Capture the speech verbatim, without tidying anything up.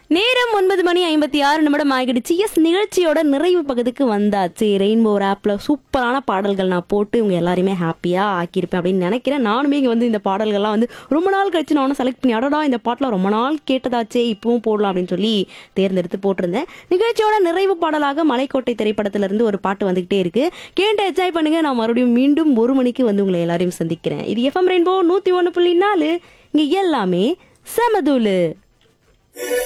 நேரம் ஒன்பது மணி ஐம்பத்தி ஆறு நிமிடம் ஆகிடுச்சு. எஸ், நிகழ்ச்சியோட நிறைவு பகுதிக்கு வந்தாச்சு. ரெயின்போ ஆப்ல சூப்பரான பாடல்கள் நான் போட்டு இவங்க எல்லாருமே ஹாப்பியா ஆக்கியிருப்பேன் அப்படின்னு நினைக்கிறேன். நானுமே இங்க வந்து இந்த பாடல்கள்லாம் வந்து ரொம்ப நாள் கழிச்சு நானும் செலக்ட் பண்ணி அடடா இந்த பாட்டில் ரொம்ப நாள் கேட்டதாச்சே இப்பவும் போடலாம் அப்படின்னு சொல்லி தேர்ந்தெடுத்து போட்டிருந்தேன். நிகழ்ச்சியோட நிறைவு பாடலாக மலைக்கோட்டை திரைப்படத்துல இருந்து ஒரு பாட்டு வந்துகிட்டே இருக்கு. கேட்டு என்ஜாய் பண்ணுங்க. நான் மறுபடியும் மீண்டும் ஒரு மணிக்கு வந்து உங்களை எல்லாரையும் சந்திக்கிறேன். இது எஃப்எம் ரெயின்போ நூத்தி ஒன்னு புள்ளி நாலு. இங்க எல்லாமே செமதூலு.